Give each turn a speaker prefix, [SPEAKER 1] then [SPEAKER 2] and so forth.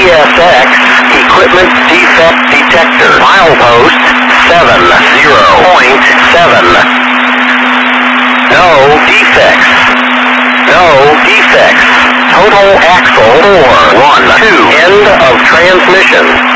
[SPEAKER 1] CSX Equipment Defect Detector. Milepost 70.7. No defects. No defects. Total axle 412. End of transmission.